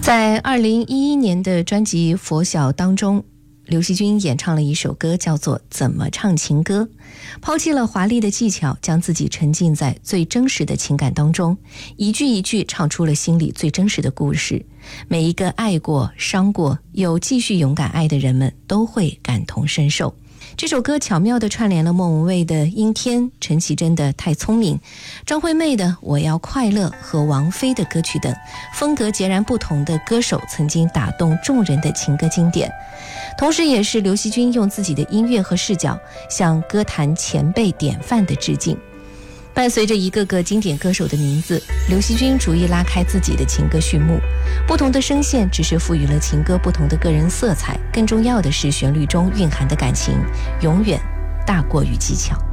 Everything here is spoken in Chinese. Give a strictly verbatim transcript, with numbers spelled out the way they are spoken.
在二零一一年的专辑《佛晓》当中，刘惜君演唱了一首歌，叫做《怎么唱情歌》，抛弃了华丽的技巧，将自己沉浸在最真实的情感当中，一句一句唱出了心里最真实的故事。每一个爱过、伤过又继续勇敢爱的人们都会感同身受。这首歌巧妙地串联了莫文蔚的《阴天》、陈绮贞的《太聪明》、张惠妹的《我要快乐》和王菲的歌曲等，风格截然不同的歌手曾经打动众人的情歌经典，同时也是刘惜君用自己的音乐和视角向歌坛前辈典范的致敬。伴随着一个个经典歌手的名字，刘惜君逐一拉开自己的情歌序幕。不同的声线只是赋予了情歌不同的个人色彩，更重要的是旋律中蕴含的感情永远大过于技巧。